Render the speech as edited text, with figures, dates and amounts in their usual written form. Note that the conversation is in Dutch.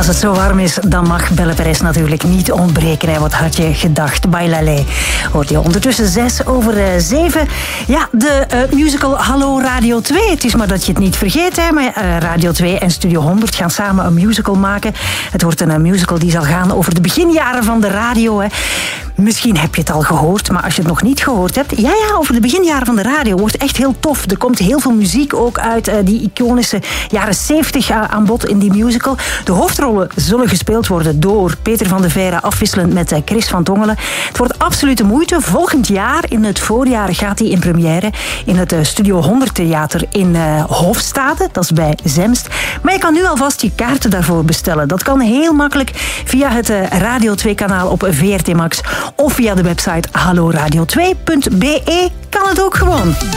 het zo warm is, dan mag Belle Perez natuurlijk niet ontbreken. Hè. Wat had je gedacht? Bailale. Hoort je ondertussen 6:07. Ja, de musical Hallo Radio 2. Het is maar dat je het niet vergeet. Hè. Maar Radio 2 en Studio 100 gaan samen een musical maken. Het wordt een musical die zal gaan over de beginjaren van de radio. Hè. Misschien heb je het al gehoord, maar als je het nog niet gehoord hebt... Ja, over de beginjaren van de radio wordt echt heel tof. Er komt heel veel muziek ook uit die iconische jaren 70 aan bod in die musical. De hoofdrollen zullen gespeeld worden door Peter van de Veire, afwisselend met Chris van Tongelen. Het wordt absoluut de moeite. Volgend jaar, in het voorjaar, gaat hij in première in het Studio 100 Theater in Hofstade. Dat is bij Zemst. Maar je kan nu alvast je kaarten daarvoor bestellen. Dat kan heel makkelijk via het Radio 2-kanaal op VRT Max of via de website halloradio2.be. Kan het ook gewoon.